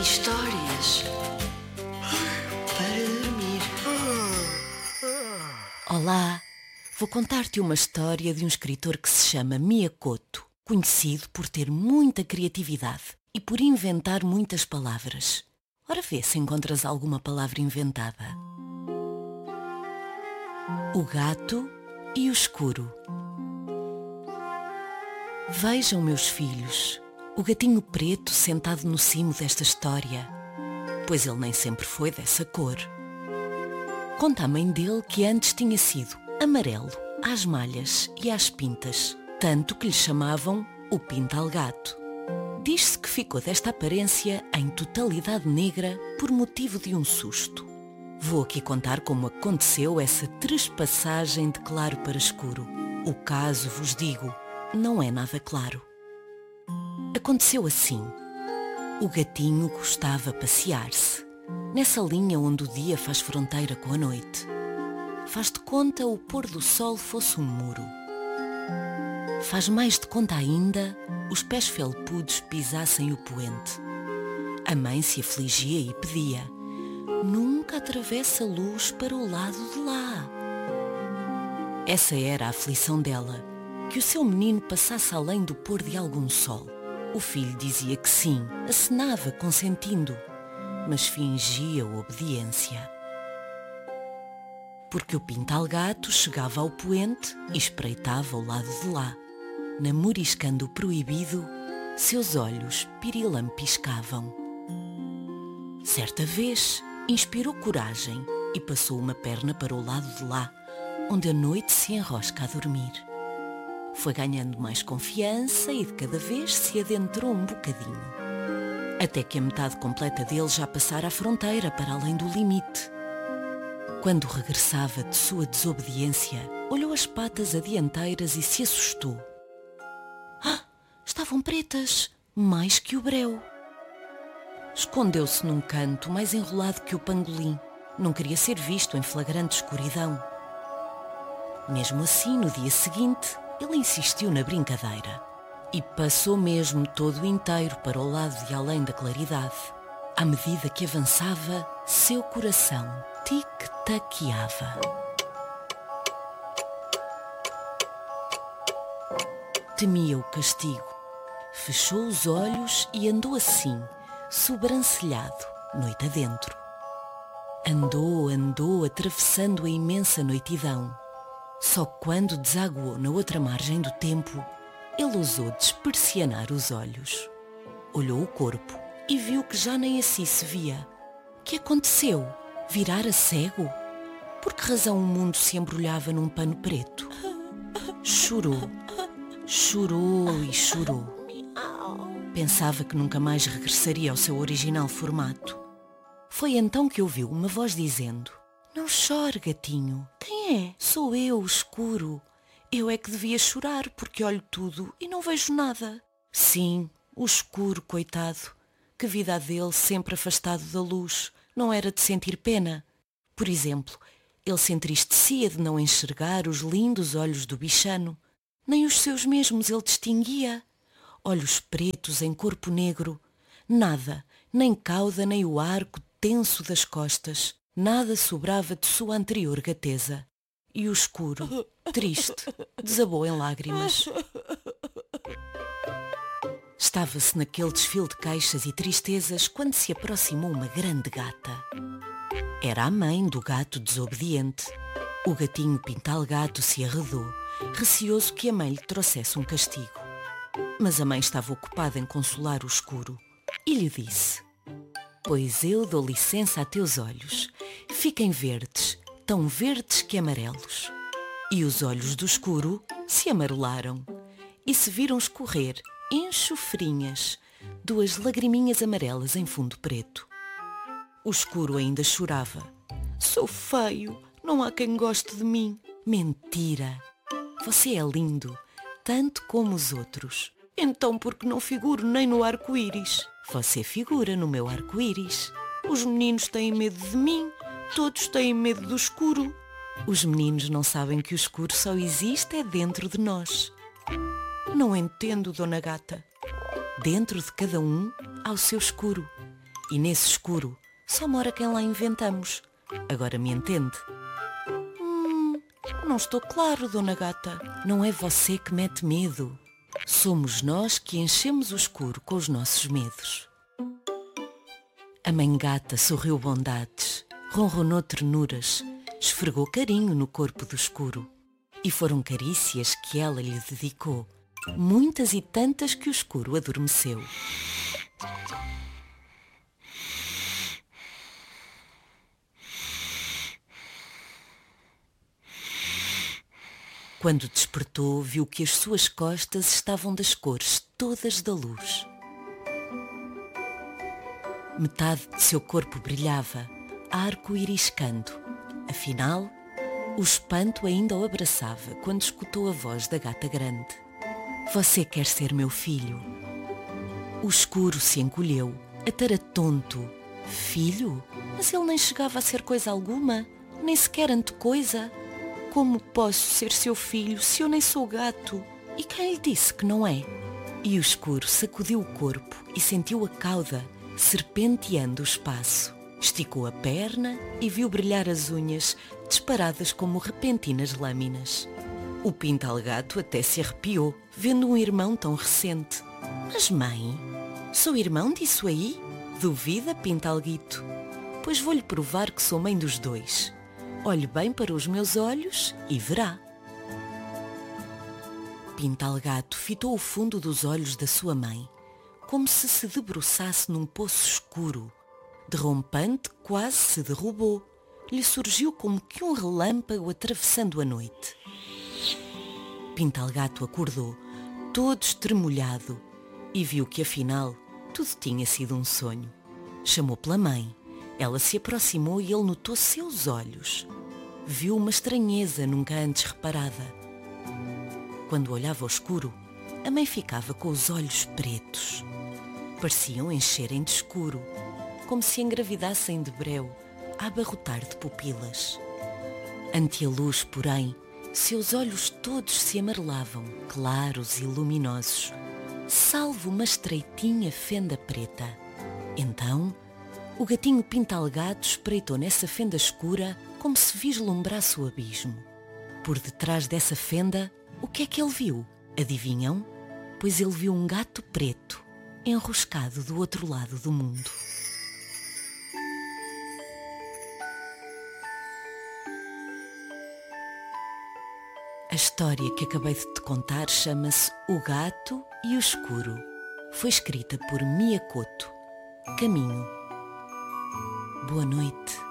Histórias para dormir. Olá, vou contar-te uma história de um escritor que se chama Miyakoto, conhecido por ter muita criatividade e por inventar muitas palavras. Ora vê se encontras alguma palavra inventada. O gato e o escuro. Vejam, meus filhos, o gatinho preto sentado no cimo desta história, pois ele nem sempre foi dessa cor. Conta a mãe dele que antes tinha sido amarelo às malhas e às pintas, tanto que lhe chamavam o pintalgato. Diz-se que ficou desta aparência em totalidade negra por motivo de um susto. Vou aqui contar como aconteceu essa trespassagem de claro para escuro. O caso, vos digo, não é nada claro. Aconteceu assim. O gatinho gostava passear-se, nessa linha onde o dia faz fronteira com a noite. Faz de conta o pôr do sol fosse um muro. Faz mais de conta ainda os pés felpudos pisassem o poente. A mãe se afligia e pedia: nunca atravessa a luz para o lado de lá. Essa era a aflição dela, que o seu menino passasse além do pôr de algum sol. O filho dizia que sim, acenava consentindo, mas fingia obediência. Porque o pintalgato chegava ao poente e espreitava o lado de lá. Namoriscando o proibido, seus olhos pirilam piscavam. Certa vez, inspirou coragem e passou uma perna para o lado de lá, onde a noite se enrosca a dormir. Foi ganhando mais confiança e de cada vez se adentrou um bocadinho. Até que a metade completa dele já passara a fronteira para além do limite. Quando regressava de sua desobediência, olhou as patas adianteiras e se assustou. Estavam pretas, mais que o breu. Escondeu-se num canto mais enrolado que o pangolim. Não queria ser visto em flagrante escuridão. Mesmo assim, no dia seguinte, ele insistiu na brincadeira e passou mesmo todo inteiro para o lado de além da claridade. À medida que avançava, seu coração tic-taqueava. Temia o castigo. Fechou os olhos e andou assim, sobrancelhado, noite adentro. Andou, atravessando a imensa noitidão. Só quando desaguou na outra margem do tempo, ele ousou despersianar os olhos. Olhou o corpo e viu que já nem assim se via. Que aconteceu? Virara cego? Por que razão o mundo se embrulhava num pano preto? Chorou. Chorou e chorou. Pensava que nunca mais regressaria ao seu original formato. Foi então que ouviu uma voz dizendo: não chore, gatinho. Quem é? Sou eu, o escuro. Eu é que devia chorar porque olho tudo e não vejo nada. Sim, o escuro, coitado. Que vida a dele sempre afastado da luz. Não era de sentir pena. Por exemplo, ele se entristecia de não enxergar os lindos olhos do bichano. Nem os seus mesmos ele distinguia. Olhos pretos em corpo negro. Nada, nem cauda nem o arco tenso das costas. Nada sobrava de sua anterior gateza. E o escuro, triste, desabou em lágrimas. Estava-se naquele desfile de queixas e tristezas quando se aproximou uma grande gata. Era a mãe do gato desobediente. O gatinho pintalgato se arredou, receoso que a mãe lhe trouxesse um castigo. Mas a mãe estava ocupada em consolar o escuro e lhe disse: pois eu dou licença a teus olhos. Fiquem verdes, tão verdes que amarelos. E os olhos do escuro se amarelaram e se viram escorrer enxofrinhas, duas lagriminhas amarelas em fundo preto. O escuro ainda chorava. Sou feio, não há quem goste de mim. Mentira! Você é lindo, tanto como os outros. Então por que não figuro nem no arco-íris? Você figura no meu arco-íris. Os meninos têm medo de mim, todos têm medo do escuro. Os meninos não sabem que o escuro só existe é dentro de nós. Não entendo, Dona Gata. Dentro de cada um há o seu escuro. E nesse escuro só mora quem lá inventamos. Agora me entende? Não estou claro, Dona Gata. Não é você que mete medo. Somos nós que enchemos o escuro com os nossos medos. A mãe gata sorriu bondades, ronronou ternuras, esfregou carinho no corpo do escuro. E foram carícias que ela lhe dedicou, muitas e tantas que o escuro adormeceu. Quando despertou, viu que as suas costas estavam das cores todas da luz. Metade de seu corpo brilhava, arco-iriscando. Afinal, o espanto ainda o abraçava quando escutou a voz da gata grande. Você quer ser meu filho? O escuro se encolheu, ataratonto. Filho? Mas ele nem chegava a ser coisa alguma, nem sequer antecoisa. Como posso ser seu filho se eu nem sou gato? E quem lhe disse que não é? E o escuro sacudiu o corpo e sentiu a cauda serpenteando o espaço. Esticou a perna e viu brilhar as unhas, disparadas como repentinas lâminas. O pintalgato até se arrepiou, vendo um irmão tão recente. Mas mãe, sou irmão disso aí? Duvida, pintalguito? Pois vou-lhe provar que sou mãe dos dois. Olhe bem para os meus olhos e verá. Pintalgato fitou o fundo dos olhos da sua mãe, como se debruçasse num poço escuro. Derrompante, quase se derrubou. Lhe surgiu como que um relâmpago atravessando a noite. Pintalgato acordou, todo estremolhado, e viu que afinal tudo tinha sido um sonho. Chamou pela mãe. Ela se aproximou e ele notou seus olhos. Viu uma estranheza nunca antes reparada. Quando olhava ao escuro, a mãe ficava com os olhos pretos. Pareciam encherem de escuro, como se engravidassem de breu, a abarrotar de pupilas. Ante a luz, porém, seus olhos todos se amarelavam, claros e luminosos, salvo uma estreitinha fenda preta. Então, o gatinho pintalgato espreitou nessa fenda escura como se vislumbrasse o abismo. Por detrás dessa fenda, o que é que ele viu? Adivinham? Pois ele viu um gato preto, enroscado do outro lado do mundo. A história que acabei de te contar chama-se O Gato e o Escuro. Foi escrita por Mia Couto. Caminho. Boa noite.